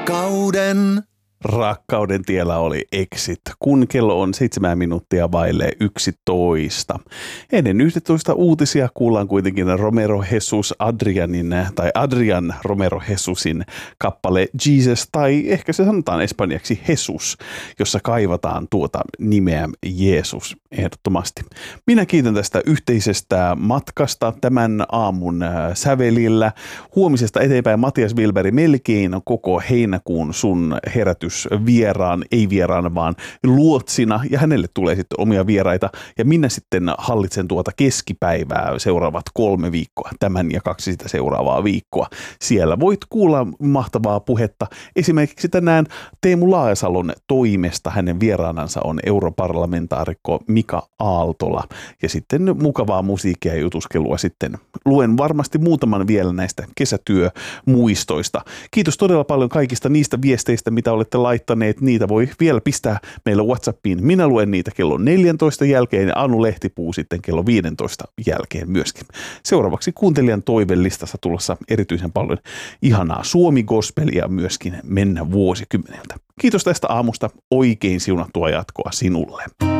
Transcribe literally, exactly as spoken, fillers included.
Rakkauden. Rakkauden tiellä oli Exit, kun kello on seitsemän minuuttia vaille yksitoista. Ennen yksitoista uutisia kuullaan kuitenkin Romero Jesus Adrianin, tai Adrian Romero Jesusin kappale Jesus, tai ehkä se sanotaan espanjaksi Jesus, jossa kaivataan tuota nimeä Jeesus ehdottomasti. Minä kiitän tästä yhteisestä matkasta tämän aamun sävelillä. Huomisesta eteenpäin Matias Wilberi melkein koko heinäkuun sun herätys vieraan, ei vieraan, vaan luotsina, ja hänelle tulee sitten omia vieraita, ja minä sitten hallitsen tuota keskipäivää seuraavat kolme viikkoa, tämän ja kaksi sitä seuraavaa viikkoa. Siellä voit kuulla mahtavaa puhetta, esimerkiksi tänään Teemu Laajasalon toimesta, hänen vieraanansa on europarlamentaarikko Mika Aaltola, ja sitten mukavaa musiikkia ja jutuskelua sitten. Luen varmasti muutaman vielä näistä kesätyömuistoista. Kiitos todella paljon kaikista niistä viesteistä, mitä olette laittaneet. Niitä voi vielä pistää meille WhatsAppiin. Minä luen niitä kello neljäntoista jälkeen ja Anu Lehtipuu sitten kello viidentoista jälkeen myöskin. Seuraavaksi kuuntelijan toivelistassa tulossa erityisen paljon ihanaa Suomi-gospelia myöskin mennä vuosikymmeneltä. Kiitos tästä aamusta. Oikein siunattua jatkoa sinulle.